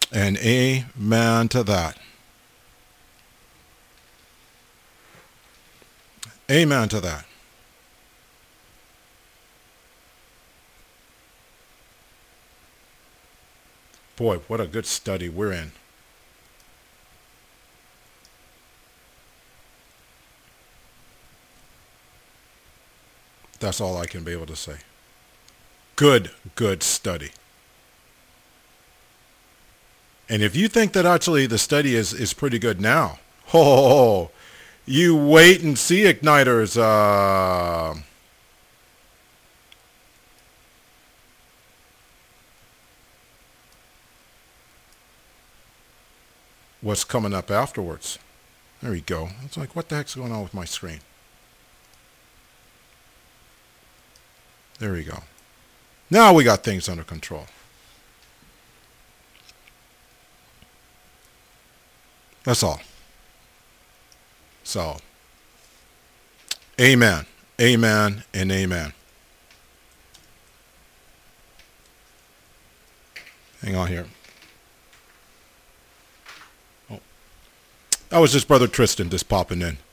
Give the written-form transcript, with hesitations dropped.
And amen to that. Amen to that. Boy, what a good study we're in. That's all I can be able to say. Good study. And if you think that actually the study is pretty good now, oh, you wait and see, Igniters. What's coming up afterwards. There we go. It's like, what the heck's going on with my screen? There we go. Now we got things under control. That's all. So, amen, amen, and amen. Hang on here. Oh, that was just Brother Tristan just popping in.